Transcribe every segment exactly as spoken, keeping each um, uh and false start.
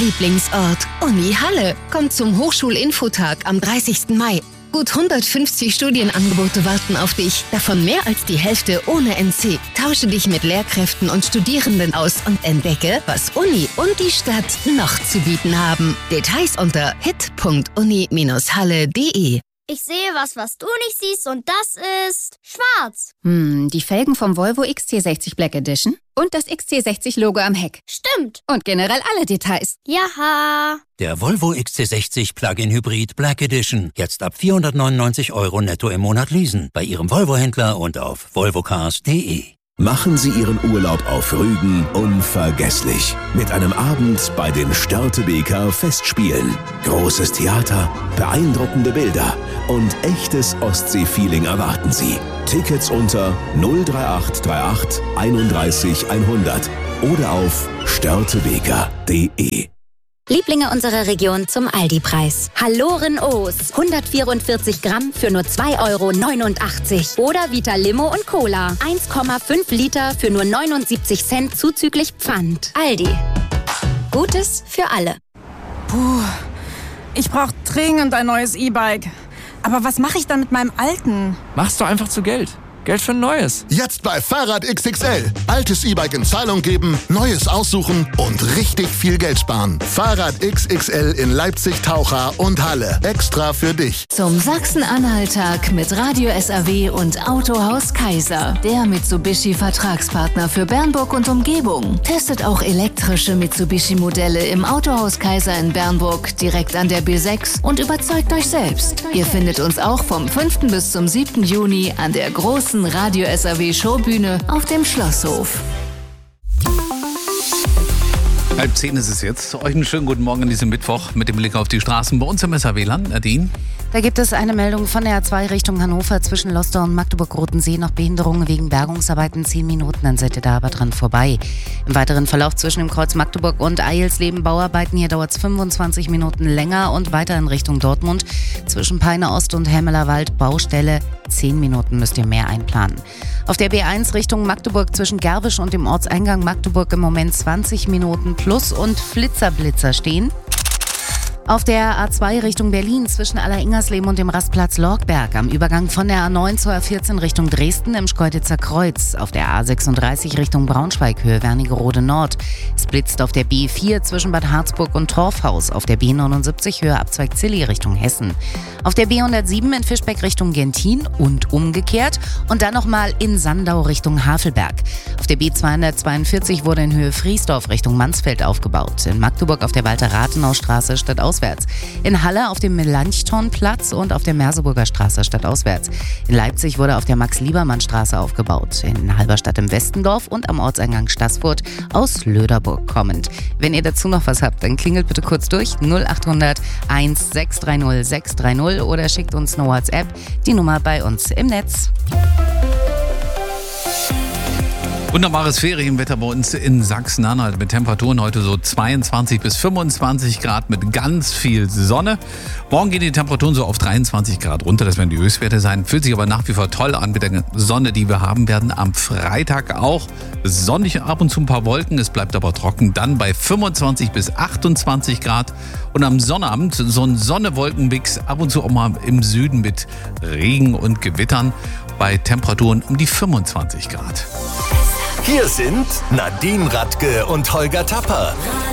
Lieblingsort, Uni Halle. Kommt zum Hochschulinfotag am dreißigsten Mai. Gut hundertfünfzig Studienangebote warten auf dich, davon mehr als die Hälfte ohne N C. Tausche dich mit Lehrkräften und Studierenden aus und entdecke, was Uni und die Stadt noch zu bieten haben. Details unter hit punkt uni Bindestrich halle punkt de. Ich sehe was, was du nicht siehst, und das ist schwarz. Hm, die Felgen vom Volvo X C sechzig Black Edition und das X C sechzig Logo am Heck. Stimmt. Und generell alle Details. Jaha. Der Volvo X C sechzig Plug-in Hybrid Black Edition. Jetzt ab vierhundertneunundneunzig Euro netto im Monat leasen. Bei Ihrem Volvo-Händler und auf volvocars punkt de. Machen Sie Ihren Urlaub auf Rügen unvergesslich. Mit einem Abend bei den Störtebeker Festspielen. Großes Theater, beeindruckende Bilder und echtes Ostsee-Feeling erwarten Sie. Tickets unter null drei acht drei acht einunddreißig hundert oder auf störtebeker punkt de. Lieblinge unserer Region zum Aldi-Preis. Halloren O's. hundertvierundvierzig Gramm für nur zwei Euro neunundachtzig. Oder Vita Limo und Cola. eins Komma fünf Liter für nur neunundsiebzig Cent zuzüglich Pfand. Aldi. Gutes für alle. Puh, ich brauche dringend ein neues E-Bike. Aber was mache ich dann mit meinem alten? Machst du einfach zu Geld. Geld für ein neues. Jetzt bei Fahrrad X X L. Altes E-Bike in Zahlung geben, neues aussuchen und richtig viel Geld sparen. Fahrrad X X L in Leipzig, Taucha und Halle. Extra für dich. Zum Sachsen-Anhalt-Tag mit Radio S R W und Autohaus Kaiser. Der Mitsubishi-Vertragspartner für Bernburg und Umgebung. Testet auch elektrische Mitsubishi-Modelle im Autohaus Kaiser in Bernburg direkt an der B sechs und überzeugt euch selbst. Ihr findet uns auch vom fünften bis zum siebten Juni an der großen Radio S R W Showbühne auf dem Schlosshof. Halb zehn ist es jetzt. Euch einen schönen guten Morgen an diesem Mittwoch mit dem Blick auf die Straßen bei uns im S R W-Land. Nadine? Da gibt es eine Meldung von der A zwei Richtung Hannover zwischen Loster und Magdeburg-Rotensee. Noch Behinderungen wegen Bergungsarbeiten. Zehn Minuten, dann seid ihr da aber dran vorbei. Im weiteren Verlauf zwischen dem Kreuz Magdeburg und Eilsleben Bauarbeiten. Hier dauert es fünfundzwanzig Minuten länger und weiter in Richtung Dortmund. Zwischen Peine Ost und Hemmelerwald Baustelle. Zehn Minuten müsst ihr mehr einplanen. Auf der B eins Richtung Magdeburg zwischen Gerwisch und dem Ortseingang Magdeburg im Moment zwanzig Minuten plus und Flitzerblitzer stehen. Auf der A zwei Richtung Berlin zwischen Alleringers-Leben und dem Rastplatz Lorgberg am Übergang von der A neun zur A vierzehn Richtung Dresden im Schkeuditzer Kreuz. Auf der A sechsunddreißig Richtung Braunschweig Höhe Wernigerode Nord. Es blitzt auf der B vier zwischen Bad Harzburg und Torfhaus. Auf der B neunundsiebzig Höhe Abzweig Zilli Richtung Hessen. Auf der B hundertsieben in Fischbeck Richtung Gentin und umgekehrt. Und dann nochmal in Sandau Richtung Havelberg. Auf der B zweihundertzweiundvierzig wurde in Höhe Friesdorf Richtung Mansfeld aufgebaut. In Magdeburg auf der Walter-Rathenau-Straße stadtauswärts. In Halle auf dem Melanchthonplatz und auf der Merseburger Straße stadtauswärts. In Leipzig wurde auf der Max-Liebermann-Straße aufgebaut. In Halberstadt im Westendorf und am Ortseingang Staßfurt aus Löderburg kommend. Wenn ihr dazu noch was habt, dann klingelt bitte kurz durch null achthundert eins sechs drei null sechs drei null oder schickt uns eine WhatsApp, die Nummer bei uns im Netz. Wunderbares Ferienwetter bei uns in Sachsen-Anhalt mit Temperaturen heute so zweiundzwanzig bis fünfundzwanzig Grad mit ganz viel Sonne. Morgen gehen die Temperaturen so auf dreiundzwanzig Grad runter, das werden die Höchstwerte sein. Fühlt sich aber nach wie vor toll an mit der Sonne, die wir haben werden. Am Freitag auch sonnig, ab und zu ein paar Wolken, es bleibt aber trocken. Dann bei fünfundzwanzig bis achtundzwanzig Grad und am Sonnabend so ein Sonne-Wolken-Mix, ab und zu auch mal im Süden mit Regen und Gewittern bei Temperaturen um die fünfundzwanzig Grad. Hier sind Nadine Radke und Holger Tapper.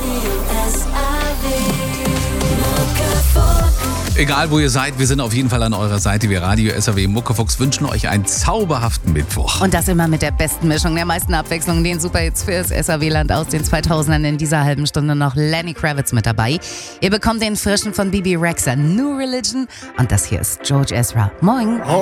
Egal wo ihr seid, wir sind auf jeden Fall an eurer Seite. Wir Radio S R W Muckefuchs wünschen euch einen zauberhaften Mittwoch. Und das immer mit der besten Mischung, der meisten Abwechslung, den Superhits fürs S R W-Land aus den zweitausendern. In dieser halben Stunde noch Lenny Kravitz mit dabei. Ihr bekommt den frischen von Bibi Rexha, New Religion. Und das hier ist George Ezra. Moin.